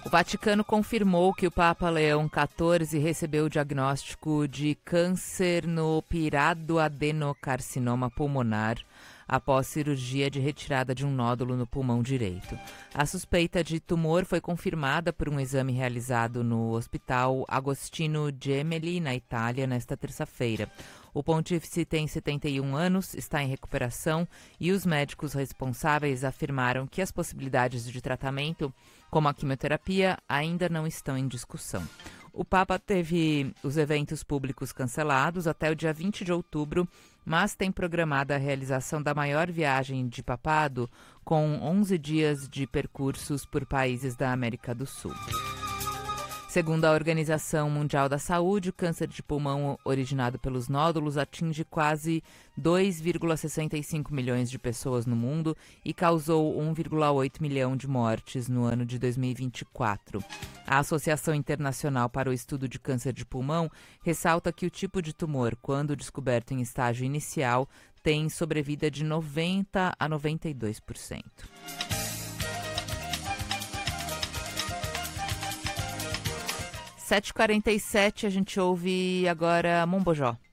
O Vaticano confirmou que o Papa Leão XIV recebeu o diagnóstico de câncer no piradoadenocarcinoma pulmonar após cirurgia de retirada de um nódulo no pulmão direito. A suspeita de tumor foi confirmada por um exame realizado no Hospital Agostino Gemelli, na Itália, nesta terça-feira. O pontífice tem 71 anos, está em recuperação e os médicos responsáveis afirmaram que as possibilidades de tratamento, como a quimioterapia, ainda não estão em discussão. O Papa teve os eventos públicos cancelados até o dia 20 de outubro, mas tem programada a realização da maior viagem de papado, com 11 dias de percursos por países da América do Sul. Segundo a Organização Mundial da Saúde, o câncer de pulmão originado pelos nódulos atinge quase 2,65 milhões de pessoas no mundo e causou 1,8 milhão de mortes no ano de 2024. A Associação Internacional para o Estudo de Câncer de Pulmão ressalta que o tipo de tumor, quando descoberto em estágio inicial, tem sobrevida de 90% a 92%. 7h47, a gente ouve agora Mombojó.